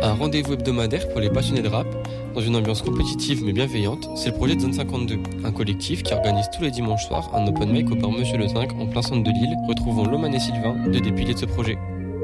Un rendez-vous hebdomadaire pour les passionnés de rap, dans une ambiance compétitive mais bienveillante, c'est le projet de Zone 52, un collectif qui organise tous les dimanches soirs un open mic au bar Monsieur le Zinc en plein centre de Lille. Retrouvons Loman et Sylvain, deux des piliers de ce projet.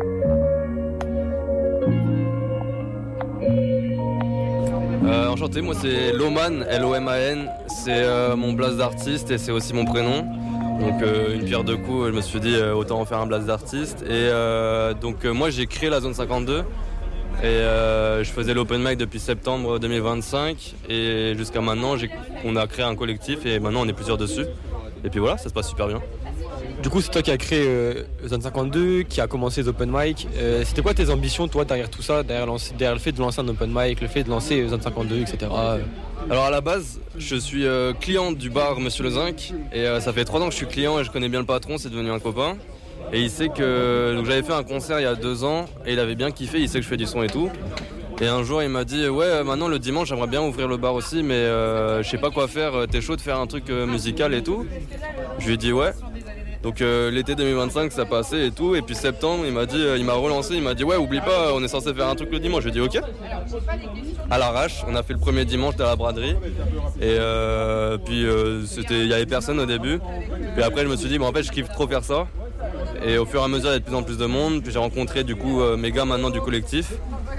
Enchanté, moi c'est Loman, L-O-M-A-N, c'est mon blaze d'artiste et c'est aussi mon prénom. Donc une pierre deux coups, je me suis dit autant en faire un blaze d'artiste. Et moi j'ai créé la Zone 52 et je faisais l'open mic depuis septembre 2025 et jusqu'à maintenant on a créé un collectif et maintenant on est plusieurs dessus. Et puis voilà, ça se passe super bien. Du coup, c'est toi qui as créé Zone 52, qui a commencé les open mic. C'était quoi tes ambitions, toi, derrière tout ça, derrière le fait de lancer un open mic, le fait de lancer Zone 52, etc. Alors à la base, je suis client du bar Monsieur le Zinc et ça fait 3 ans que je suis client et je connais bien le patron, c'est devenu un copain. Et il sait que donc, j'avais fait un concert il y a 2 ans et il avait bien kiffé, il sait que je fais du son et tout. Et un jour il m'a dit ouais maintenant le dimanche j'aimerais bien ouvrir le bar aussi mais je sais pas quoi faire, t'es chaud de faire un truc musical et tout. Je lui ai dit ouais. Donc l'été 2025 ça passait et tout et puis septembre il m'a relancé, il m'a dit ouais oublie pas on est censé faire un truc le dimanche. Je lui ai dit ok. À l'arrache, on a fait le premier dimanche à la braderie et puis il y avait personne au début. Puis après je me suis dit en fait je kiffe trop faire ça. Et au fur et à mesure il y a de plus en plus de monde, puis j'ai rencontré du coup mes gars maintenant du collectif.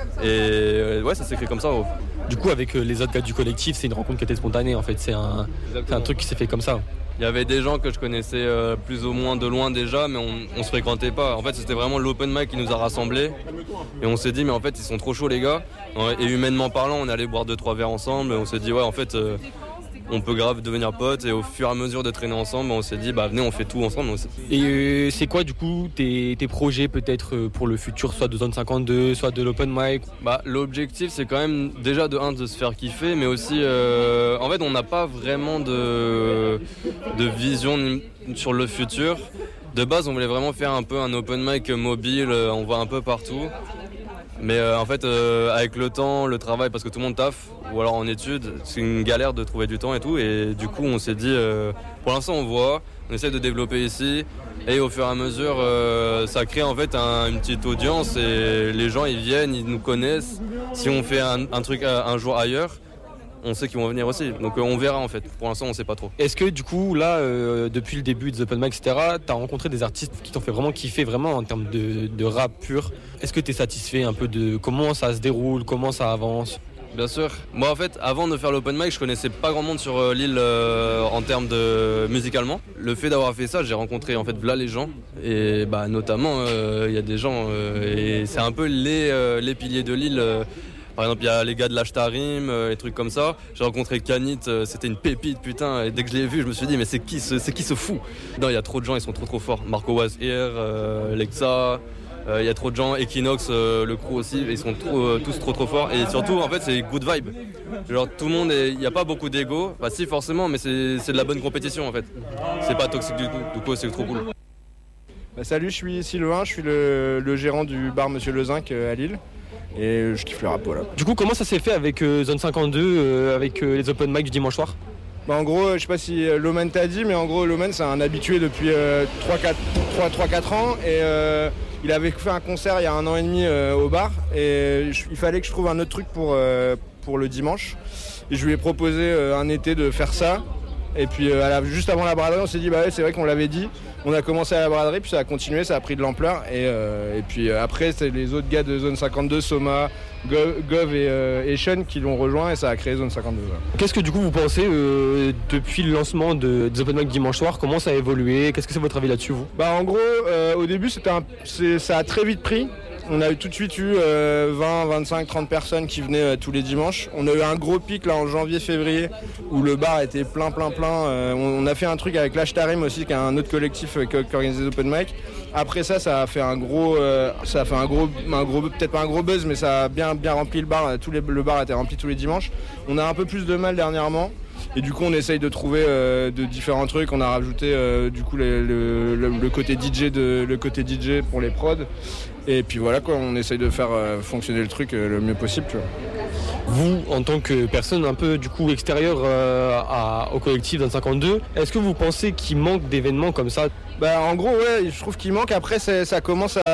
Et ouais ça s'est créé comme ça. Du coup avec les autres gars du collectif c'est une rencontre qui était spontanée en fait, c'est un truc qui s'est fait comme ça. Il y avait des gens que je connaissais plus ou moins de loin déjà, mais on se fréquentait pas. En fait, c'était vraiment l'open mic qui nous a rassemblés. Et on s'est dit, mais en fait, ils sont trop chauds les gars. Et humainement parlant, on allait boire 2-3 verres ensemble. Et on s'est dit, ouais, en fait, on peut grave devenir potes. Et au fur et à mesure de traîner ensemble, on s'est dit, bah venez, on fait tout ensemble. Et c'est quoi du coup tes projets peut-être pour le futur, soit de Zone 52, soit de l'open mic? Bah, l'objectif, c'est quand même déjà de se faire kiffer, mais aussi, en fait, on n'a pas vraiment de vision sur le futur. De base, on voulait vraiment faire un peu un open mic mobile, on va un peu partout. Mais en fait, avec le temps, le travail, parce que tout le monde taffe, ou alors en études, c'est une galère de trouver du temps et tout. Et du coup, on s'est dit, pour l'instant, on essaie de développer ici. Et au fur et à mesure, ça crée en fait une petite audience et les gens, ils viennent, ils nous connaissent. Si on fait un truc un jour ailleurs, on sait qu'ils vont venir aussi. Donc on verra en fait. Pour l'instant, on sait pas trop. Est-ce que du coup, là, depuis le début des open mic, etc., t'as rencontré des artistes qui t'ont fait vraiment kiffer, vraiment en termes de rap pur? Est-ce que t'es satisfait un peu de comment ça se déroule, comment ça avance? Bien sûr. Moi en fait, avant de faire l'open mic, je connaissais pas grand monde sur l'île en termes de musicalement. Le fait d'avoir fait ça, j'ai rencontré en fait là les gens et bah notamment il y a des gens et c'est un peu les piliers de l'île. Par exemple, il y a les gars de l'Ashtarim, et trucs comme ça. J'ai rencontré Kanit, c'était une pépite, putain. Et dès que je l'ai vu, je me suis dit, mais c'est qui ce fou? Non, il y a trop de gens, ils sont trop forts. Marco Wazir, Lexa, il y a trop de gens. Equinox, le crew aussi, ils sont tous trop forts. Et surtout, en fait, c'est good vibe. Genre, tout le monde, il n'y a pas beaucoup d'ego. Bah si, forcément, mais c'est de la bonne compétition, en fait. C'est pas toxique du tout. Du coup, c'est trop cool. Bah, salut, je suis Sylvain, je suis le gérant du bar Monsieur le Zinc à Lille. Et je kiffe le rap, voilà. Du coup, comment ça s'est fait avec Zone 52, avec les open mic du dimanche soir? Bah en gros, je sais pas si Loman t'a dit, mais en gros, Loman c'est un habitué depuis 3-4 ans. Et il avait fait un concert il y a 1 an et demi au bar. Et il fallait que je trouve un autre truc pour le dimanche. Et je lui ai proposé un été de faire ça. Et puis juste avant la braderie, on s'est dit, bah ouais, c'est vrai qu'on l'avait dit. On a commencé à la braderie, puis ça a continué, ça a pris de l'ampleur. Et puis après, c'est les autres gars de Zone 52, Soma, Gov et Sean qui l'ont rejoint et ça a créé Zone 52. Voilà. Qu'est-ce que du coup vous pensez depuis le lancement des Open Mic dimanche soir? Comment ça a évolué? Qu'est-ce que c'est votre avis là-dessus, vous? Bah en gros, au début, ça a très vite pris. On a tout de suite eu 20, 25, 30 personnes qui venaient tous les dimanches. On a eu un gros pic là en janvier-février où le bar était plein. On a fait un truc avec l'Ashtarim aussi, qui est un autre collectif qui organise des open mic. Après ça a fait un gros, peut-être pas un gros buzz, mais ça a bien rempli le bar. Le bar était rempli tous les dimanches. On a un peu plus de mal dernièrement. Et du coup on essaye de trouver de différents trucs. On a rajouté du coup le côté DJ pour les prods. Et puis voilà quoi, on essaye de faire fonctionner le truc le mieux possible, tu vois. Vous, en tant que personne un peu du coup extérieure au collectif Zone 52, est-ce que vous pensez qu'il manque d'événements comme ça? Bah en gros ouais, je trouve qu'il manque. Après ça commence à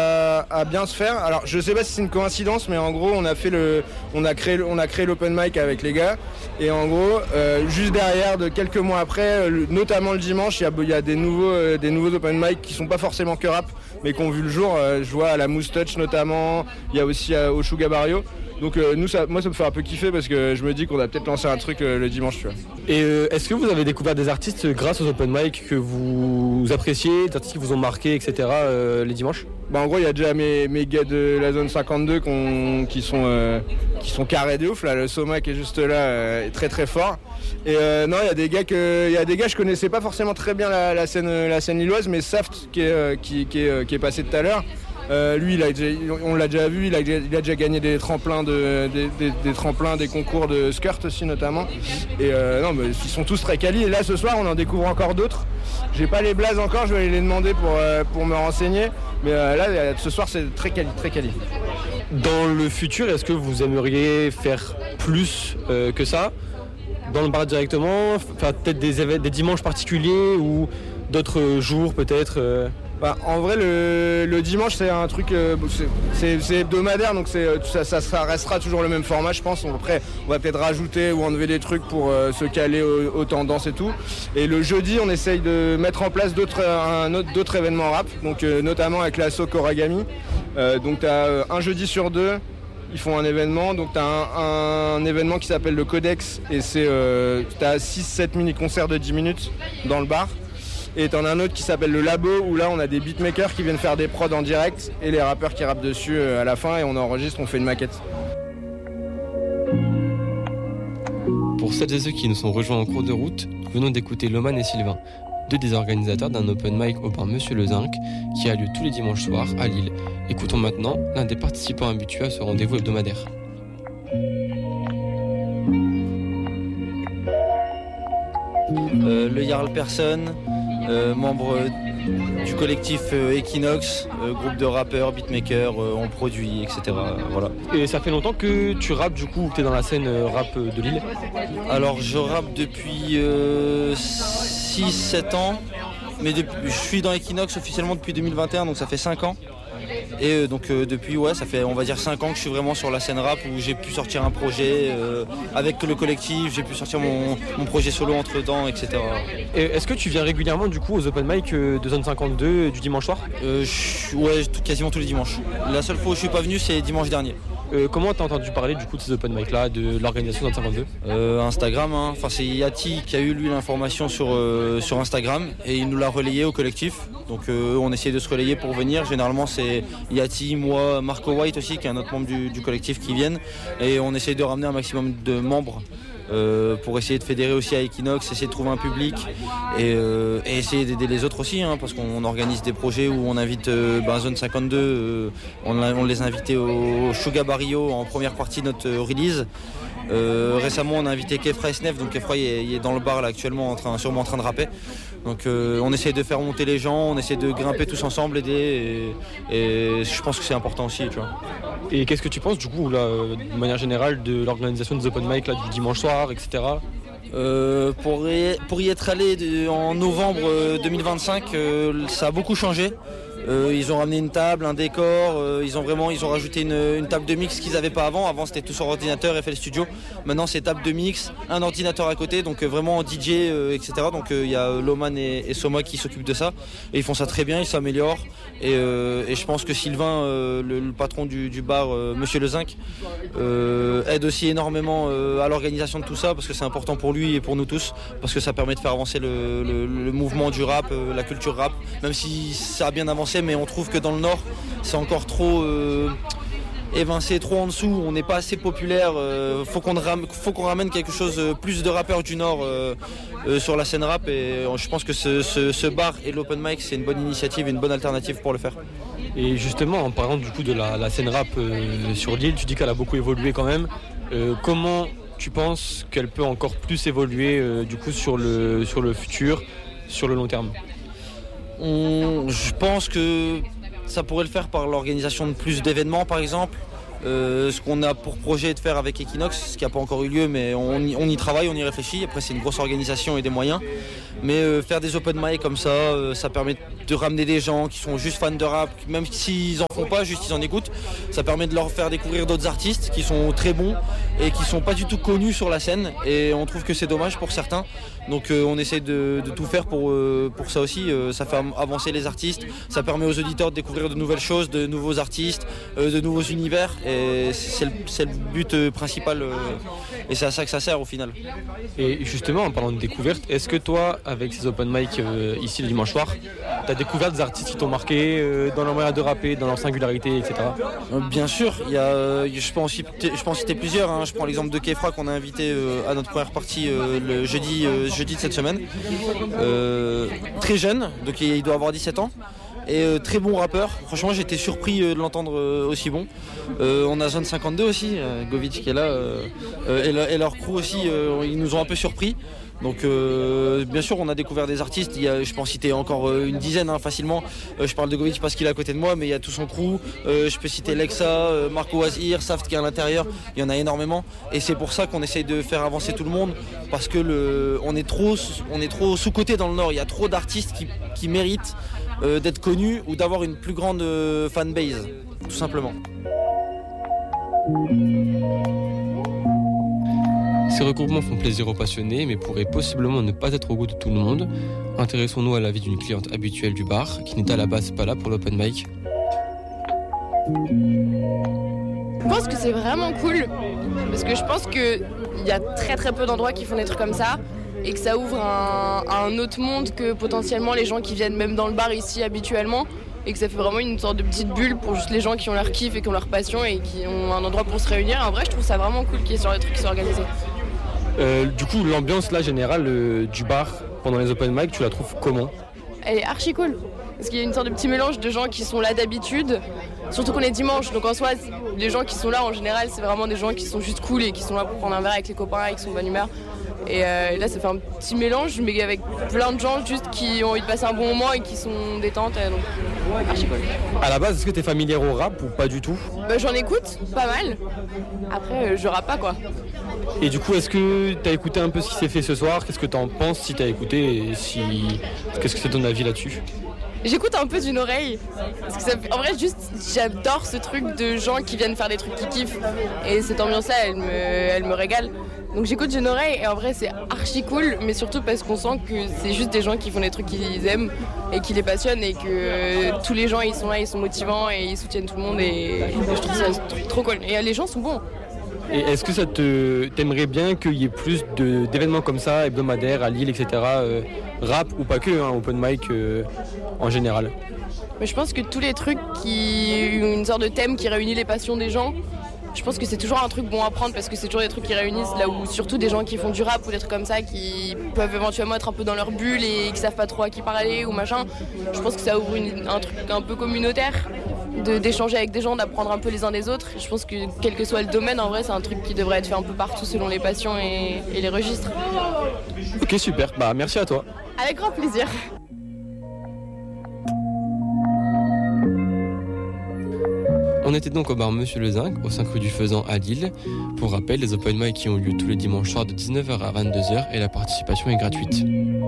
à bien se faire. Alors je sais pas si c'est une coïncidence, mais en gros on a créé l'open mic avec les gars, et en gros juste derrière, quelques mois après, notamment le dimanche, il y a des nouveaux open mic qui sont pas forcément que rap, mais qui ont vu le jour. Je vois à la Moustache notamment, il y a aussi au Sugar Barrio. Donc moi ça me fait un peu kiffer parce que je me dis qu'on a peut-être lancé un truc le dimanche, tu vois. Et est-ce que vous avez découvert des artistes grâce aux open mic que vous appréciez, des artistes qui vous ont marqué, etc. Les dimanches? En gros il y a déjà mes gars de la zone 52 qui sont carrés de ouf là. Le Soma qui est juste là est très très fort. Et non, il y a des gars je connaissais pas forcément très bien la scène lilloise, mais Saft qui est passé tout à l'heure. Lui, on l'a déjà vu, il a déjà gagné des tremplins, des concours de skirt aussi notamment. Et non, mais ils sont tous très quali. Et là, ce soir, on en découvre encore d'autres. J'ai pas les blazes encore, je vais aller les demander pour me renseigner. Mais là, ce soir, c'est très quali, très quali. Dans le futur, est-ce que vous aimeriez faire plus que ça? Dans le bar directement, faire peut-être des dimanches particuliers ou d'autres jours peut-être En vrai, le dimanche, c'est un truc, c'est hebdomadaire, donc ça restera toujours le même format, je pense. Après, on va peut-être rajouter ou enlever des trucs pour se caler aux tendances et tout. Et le jeudi, on essaye de mettre en place d'autres événements rap, donc notamment avec l'asso Koragami. Donc tu as un jeudi sur deux, ils font un événement. Donc tu as un événement qui s'appelle le Codex, et tu as 6-7 mini-concerts de 10 minutes dans le bar. Et t'en as un autre qui s'appelle le Labo, où là on a des beatmakers qui viennent faire des prods en direct et les rappeurs qui rappent dessus à la fin, et on enregistre, on fait une maquette. Pour celles et ceux qui nous sont rejoints en cours de route, nous venons d'écouter Loman et Sylvain, deux des organisateurs d'un open mic au bar Monsieur le Zinc, qui a lieu tous les dimanches soirs à Lille. Écoutons maintenant l'un des participants habitués à ce rendez-vous hebdomadaire. Le Jarl Person, membre du collectif Equinox, groupe de rappeurs, beatmakers, on produit, etc. Voilà. Et ça fait longtemps que tu rappes, du coup, ou que tu es dans la scène rap de Lille? Alors je rappe depuis 6-7 ans, mais je suis dans Equinox officiellement depuis 2021, donc ça fait 5 ans. Et donc depuis, ça fait on va dire 5 ans que je suis vraiment sur la scène rap, où j'ai pu sortir un projet avec le collectif, j'ai pu sortir mon projet solo entre temps, etc. Et est-ce que tu viens régulièrement du coup aux open mic de Zone 52 du dimanche soir? Quasiment tous les dimanches. La seule fois où je suis pas venu, c'est dimanche dernier. Comment t'as entendu parler du coup de ces open mic là, de l'organisation Zone 52? Instagram, Enfin, c'est Yati qui a eu lui l'information sur Instagram, et il nous l'a relayé au collectif. Donc on essaie de se relayer pour venir. Généralement c'est Yati, moi, Marco White aussi, qui est un autre membre du collectif, qui viennent, et on essaie de ramener un maximum de membres pour essayer de fédérer aussi à Equinox, essayer de trouver un public et essayer d'aider les autres aussi, parce qu'on organise des projets où on invite Zone 52, on les a invités au Sugar Barrio en première partie de notre release. Récemment on a invité Kefra Snef, donc Kefra il est dans le bar là actuellement sûrement en train de rapper. Donc on essaie de faire monter les gens, on essaie de grimper tous ensemble, aider, et je pense que c'est important aussi, tu vois. Et qu'est-ce que tu penses du coup là, de manière générale, de l'organisation des open mic là, du dimanche soir, etc. Pour y être allé en novembre 2025, ça a beaucoup changé. Ils ont ramené une table, un décor, ils ont rajouté une table de mix qu'ils n'avaient pas avant. Avant c'était tout sur ordinateur, FL Studio. Maintenant c'est table de mix, un ordinateur à côté, donc vraiment DJ, etc. Donc il y a Loman et Soma qui s'occupent de ça. Et ils font ça très bien, ils s'améliorent. Et je pense que Sylvain, le patron du bar Monsieur le Zinc, aide aussi énormément à l'organisation de tout ça, parce que c'est important pour lui et pour nous tous, parce que ça permet de faire avancer le mouvement du rap, la culture rap, même si ça a bien avancé, mais on trouve que dans le Nord c'est encore trop évincé, trop en dessous, on n'est pas assez populaire. Faut qu'on ramène quelque chose, plus de rappeurs du Nord sur la scène rap, et je pense que ce bar et l'open mic c'est une bonne initiative et une bonne alternative pour le faire. Et justement, en parlant du coup de la scène rap sur l'île, tu dis qu'elle a beaucoup évolué quand même. Comment tu penses qu'elle peut encore plus évoluer du coup sur le futur, sur le long terme? Je pense que ça pourrait le faire par l'organisation de plus d'événements, par exemple. Ce qu'on a pour projet de faire avec Equinox, ce qui n'a pas encore eu lieu, mais on y travaille, on y réfléchit. Après c'est une grosse organisation et des moyens, mais faire des open mic comme ça, ça permet de ramener des gens qui sont juste fans de rap, même s'ils en font pas, juste ils en écoutent. Ça permet de leur faire découvrir d'autres artistes qui sont très bons et qui sont pas du tout connus sur la scène, et on trouve que c'est dommage pour certains. Donc on essaie de tout faire pour ça aussi. Ça fait avancer les artistes, ça permet aux auditeurs de découvrir de nouvelles choses, de nouveaux artistes, de nouveaux univers, et c'est le but principal, et c'est à ça que ça sert au final. Et justement, en parlant de découverte, est-ce que toi, avec ces open mic ici le dimanche soir, tu as découvert des artistes qui t'ont marqué dans leur manière de rapper, dans leur singularité, etc. Bien sûr, je peux en citer plusieurs. Hein. Je prends l'exemple de Kefra qu'on a invité à notre première partie le jeudi de cette semaine. Très jeune, donc il doit avoir 17 ans. Et très bon rappeur. Franchement, j'étais surpris de l'entendre aussi bon. On a Zone 52 aussi, Govic qui est là, et leur crew aussi, ils nous ont un peu surpris. Donc bien sûr, on a découvert des artistes. Je peux en citer encore une dizaine facilement. Je parle de Govic parce qu'il est à côté de moi, mais il y a tout son crew. Je peux citer Lexa, Marco Wazir, Saft qui est à l'intérieur. Il y en a énormément, et c'est pour ça qu'on essaye de faire avancer tout le monde, parce que on est trop sous-coté dans le Nord. Il y a trop d'artistes qui méritent d'être connus ou d'avoir une plus grande fanbase, tout simplement. Ces regroupements font plaisir aux passionnés, mais pourraient possiblement ne pas être au goût de tout le monde. Intéressons-nous à l'avis d'une cliente habituelle du bar, qui n'est à la base pas là pour l'open mic. Je pense que c'est vraiment cool, parce que je pense qu'il y a très très peu d'endroits qui font des trucs comme ça, et que ça ouvre un autre monde que potentiellement les gens qui viennent même dans le bar ici habituellement, et que ça fait vraiment une sorte de petite bulle pour juste les gens qui ont leur kiff et qui ont leur passion et qui ont un endroit pour se réunir. En vrai, je trouve ça vraiment cool qu'il y ait ce genre de trucs qui soient organisés. Du coup, l'ambiance là générale du bar pendant les open mic, tu la trouves comment ? Elle est archi cool, parce qu'il y a une sorte de petit mélange de gens qui sont là d'habitude, surtout qu'on est dimanche, donc en soi, les gens qui sont là en général, c'est vraiment des gens qui sont juste cool et qui sont là pour prendre un verre avec les copains et qui sont de bonne humeur. Et là, ça fait un petit mélange, mais avec plein de gens juste qui ont envie de passer un bon moment et qui sont détentes, donc archi cool. À la base, est-ce que tu es familière au rap ou pas du tout ? J'en écoute pas mal, après je rappe pas quoi. Et du coup, est-ce que tu as écouté un peu ce qui s'est fait ce soir ? Qu'est-ce que tu en penses si tu as écouté, et qu'est-ce que c'est ton avis là-dessus ? J'écoute un peu d'une oreille, parce que en vrai juste j'adore ce truc de gens qui viennent faire des trucs qui kiffent, et cette ambiance-là elle me régale. Donc j'écoute d'une oreille, et en vrai c'est archi cool, mais surtout parce qu'on sent que c'est juste des gens qui font des trucs qu'ils aiment et qui les passionnent, et que tous les gens ils sont là, ils sont motivants et ils soutiennent tout le monde, et je trouve ça trop cool. Et les gens sont bons. Et est-ce que t'aimerais bien qu'il y ait plus d'événements comme ça, hebdomadaires, à Lille, etc., rap ou pas que, open mic en général ? Mais je pense que tous les trucs qui ont une sorte de thème qui réunit les passions des gens, je pense que c'est toujours un truc bon à prendre, parce que c'est toujours des trucs qui réunissent, là où surtout des gens qui font du rap ou des trucs comme ça, qui peuvent éventuellement être un peu dans leur bulle et qui savent pas trop à qui parler ou machin. Je pense que ça ouvre un truc un peu communautaire, d'échanger avec des gens, d'apprendre un peu les uns des autres. Je pense que quel que soit le domaine, en vrai, c'est un truc qui devrait être fait un peu partout selon les passions et les registres. Ok, super. Merci à toi. Avec grand plaisir. On était donc au bar Monsieur le Zinc, au 5 rue du Faisan à Lille. Pour rappel, les open mic qui ont lieu tous les dimanches soirs de 19h à 22h, et la participation est gratuite.